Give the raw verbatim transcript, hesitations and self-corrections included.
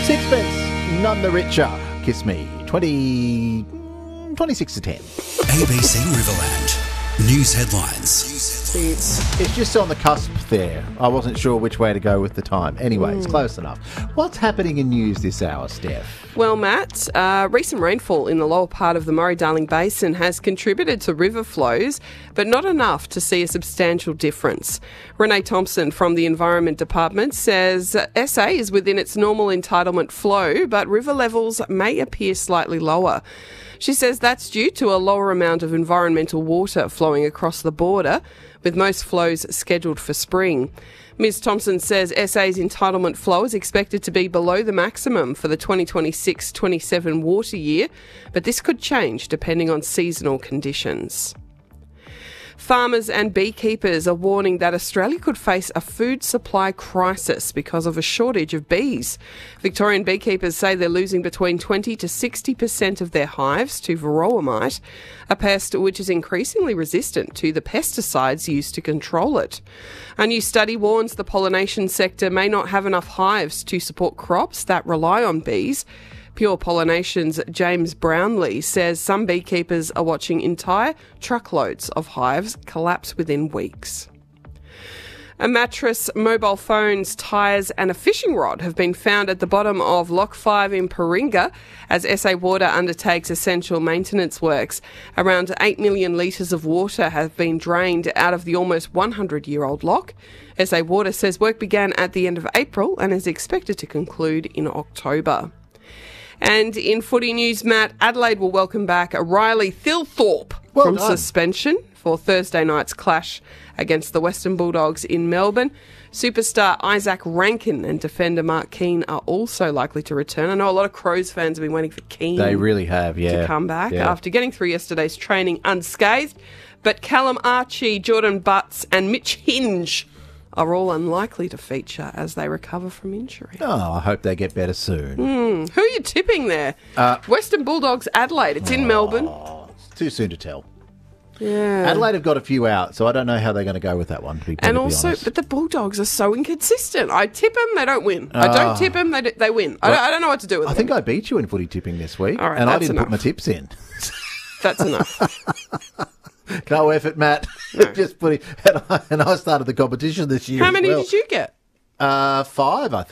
Sixpence, none the richer. Kiss me. twenty, twenty-six to ten. A B C Riverland. News headlines. It's, it's just on the cusp there. I wasn't sure which way to go with the time. Anyway, mm. it's close enough. What's happening in news this hour, Steph? Well, Matt, uh, recent rainfall in the lower part of the Murray-Darling Basin has contributed to river flows, but not enough to see a substantial difference. Renee Thompson from the Environment Department says S A is within its normal entitlement flow, but river levels may appear slightly lower. She says that's due to a lower amount of environmental water flowing across the border, with most flows scheduled for spring. Miz Thompson says S A's entitlement flow is expected to be below the maximum for the twenty twenty-six twenty-seven water year, but this could change depending on seasonal conditions. Farmers and beekeepers are warning that Australia could face a food supply crisis because of a shortage of bees. Victorian beekeepers say they're losing between twenty to sixty percent of their hives to varroa mite, a pest which is increasingly resistant to the pesticides used to control it. A new study warns the pollination sector may not have enough hives to support crops that rely on bees. Pure Pollination's James Brownlee says some beekeepers are watching entire truckloads of hives collapse within weeks. A mattress, mobile phones, tyres and a fishing rod have been found at the bottom of Lock five in Paringa as S A Water undertakes essential maintenance works. Around eight million litres of water have been drained out of the almost one hundred year old lock. S A Water says work began at the end of April and is expected to conclude in October. And in footy news, Matt, Adelaide will welcome back Riley Thilthorpe well from done. suspension for Thursday night's clash against the Western Bulldogs in Melbourne. Superstar Isaac Rankin and defender Mark Keane are also likely to return. I know a lot of Crows fans have been waiting for Keane They really have, yeah. to come back yeah. after getting through yesterday's training unscathed. But Callum Archie, Jordan Butts and Mitch Hinge are all unlikely to feature as they recover from injury. Oh, I hope they get better soon. Mm, who are you tipping there? Uh, Western Bulldogs, Adelaide. It's in oh, Melbourne. It's too soon to tell. Yeah. Adelaide have got a few out, so I don't know how they're going to go with that one, to be And perfectly also, honest. but the Bulldogs are so inconsistent. I tip them, they don't win. I don't Ah. tip them, they, do, they win. I, Well, don't, I don't know what to do with I them. think I beat you in footy tipping this week, All right, and I that's didn't enough. put my tips in. That's enough. No effort, Matt. No. Just putting, and I, and I started the competition this year. How as many well. did you get? Uh, five, I think.